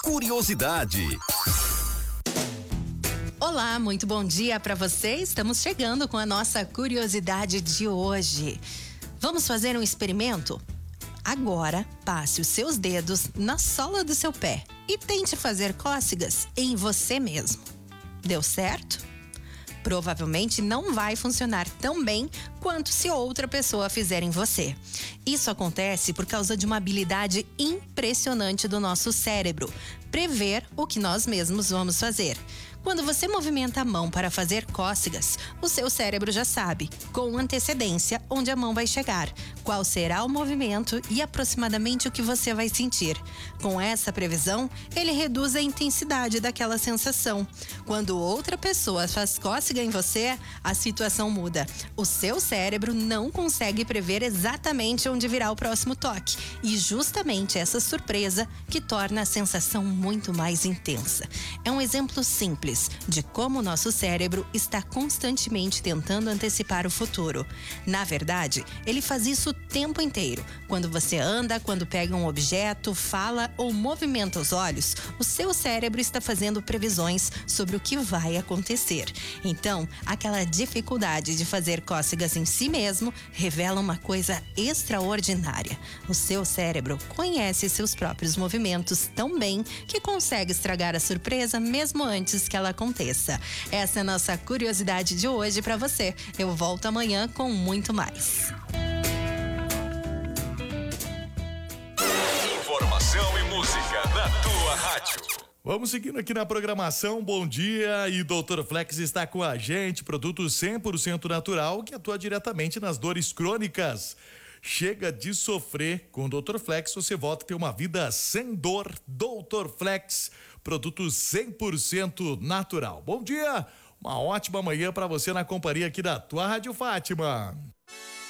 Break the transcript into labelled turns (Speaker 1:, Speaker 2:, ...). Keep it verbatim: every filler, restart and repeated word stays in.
Speaker 1: Curiosidade.
Speaker 2: Olá, muito bom dia para você. Estamos chegando com a nossa curiosidade de hoje. Vamos fazer um experimento? Agora, passe os seus dedos na sola do seu pé e tente fazer cócegas em você mesmo. Deu certo? Provavelmente não vai funcionar tão bem quanto se outra pessoa fizer em você. Isso acontece por causa de uma habilidade impressionante do nosso cérebro: prever o que nós mesmos vamos fazer. Quando você movimenta a mão para fazer cócegas, o seu cérebro já sabe, com antecedência, onde a mão vai chegar, qual será o movimento e aproximadamente o que você vai sentir. Com essa previsão, ele reduz a intensidade daquela sensação. Quando outra pessoa faz cócega em você, a situação muda. O seu cérebro não consegue prever exatamente onde virá o próximo toque. E justamente essa surpresa que torna a sensação muito mais intensa. É um exemplo simples de como o nosso cérebro está constantemente tentando antecipar o futuro. Na verdade, ele faz isso o tempo inteiro. Quando você anda, quando pega um objeto, fala ou movimenta os olhos, o seu cérebro está fazendo previsões sobre o que vai acontecer. Então, aquela dificuldade de fazer cócegas em si mesmo revela uma coisa extraordinária. O seu cérebro conhece seus próprios movimentos tão bem que consegue estragar a surpresa mesmo antes que ela aconteça. Essa é a nossa curiosidade de hoje para você. Eu volto amanhã com muito mais.
Speaker 1: Informação e música na tua rádio.
Speaker 3: Vamos seguindo aqui na programação. Bom dia, e doutor Flex está com a gente, produto cem por cento natural que atua diretamente nas dores crônicas. Chega de sofrer. Com o doutor Flex você volta a ter uma vida sem dor. doutor Flex, produto cem por cento natural. Bom dia, uma ótima manhã para você na companhia aqui da tua Rádio Fátima.